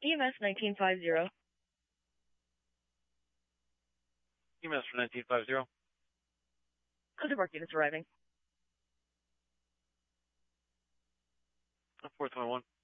EMS 1950. EMS for 1950. Other work units arriving. 421.